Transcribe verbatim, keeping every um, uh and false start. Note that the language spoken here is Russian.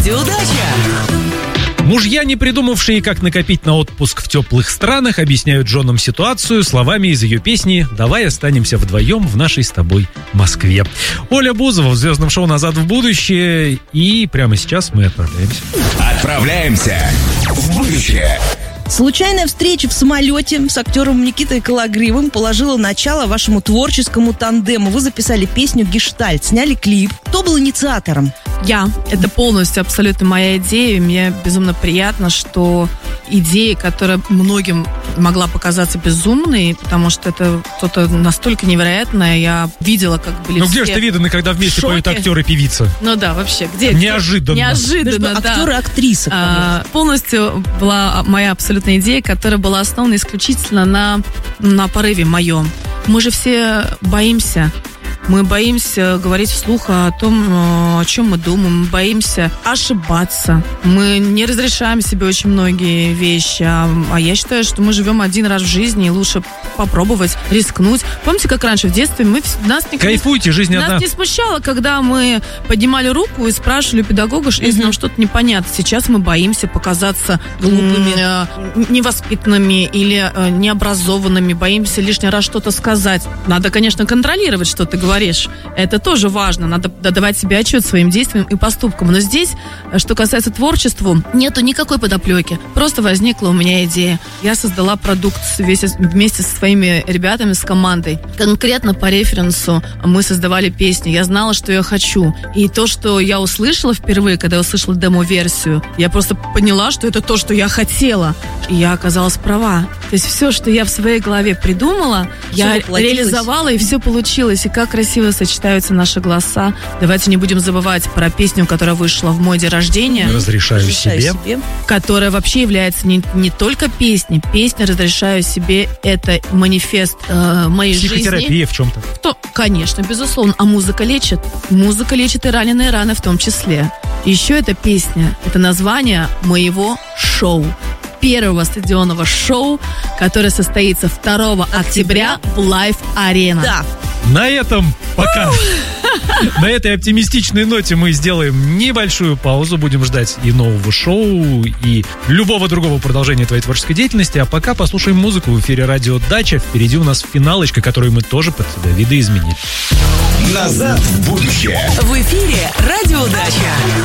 Радио Дача. Мужья, не придумавшие, как накопить на отпуск в теплых странах, объясняют женам ситуацию словами из ее песни «Давай останемся вдвоем в нашей с тобой Москве». Оля Бузова в звездном шоу «Назад в будущее». И прямо сейчас мы отправляемся. Отправляемся в будущее. Случайная встреча в самолете с актером Никитой Кологривым положила начало вашему творческому тандему. Вы записали песню «Гештальт», сняли клип. Кто был инициатором? Я. Это полностью абсолютно моя идея. И мне безумно приятно, что идея, которая многим могла показаться безумной, потому что это что-то настолько невероятное. Я видела, как были Ну все где же ты виданы, когда вместе в шоке. поют актер и певица? Ну да, вообще. Где? Неожиданно. Неожиданно, да. Актер и актриса. А, полностью была моя абсолютная идея, которая была основана исключительно на, на порыве моем. Мы же все боимся. Мы боимся говорить вслух о том, о чем мы думаем. Мы боимся ошибаться. Мы не разрешаем себе очень многие вещи. А, а я считаю, что мы живем один раз в жизни, и лучше попробовать, рискнуть. Помните, как раньше в детстве мы нас не Кайфуйте, жизнь одна. Нас не смущало, когда мы поднимали руку и спрашивали у педагога, если нам что-то непонятно. Сейчас мы боимся показаться глупыми, э, невоспитанными или э, необразованными. Боимся лишний раз что-то сказать. Надо, конечно, контролировать, что ты говоришь. Это тоже важно. Надо давать себе отчет своим действиям и поступкам. Но здесь, что касается творчества, нету никакой подоплеки. Просто возникла у меня идея. Я создала продукт вместе, вместе со своими ребятами, с командой. Конкретно по референсу мы создавали песни. Я знала, что я хочу. И то, что я услышала впервые, когда я услышала демо-версию, я просто поняла, что это то, что я хотела. И я оказалась права. То есть все, что я в своей голове придумала, Все я воплотилось. реализовала, и все получилось. И как красиво сочетаются наши голоса. Давайте не будем забывать про песню, которая вышла в мой день рождения, Разрешаю, Разрешаю себе. себе. которая вообще является не, не только песней. Песня «Разрешаю себе» — это манифест э, моей жизни. Психотерапия в чем-то. То, конечно, безусловно. А музыка лечит. Музыка лечит и раненые раны в том числе. Еще эта песня, это название моего шоу. Первого стадионного шоу, которое состоится второго октября в Live Arena. Да. На этом пока. На этой оптимистичной ноте мы сделаем небольшую паузу. Будем ждать и нового шоу, и любого другого продолжения твоей творческой деятельности. А пока послушаем музыку в эфире Радио Дача. Впереди у нас финалочка, которую мы тоже под себя видоизменили. Назад в будущее. В эфире Радио Дача.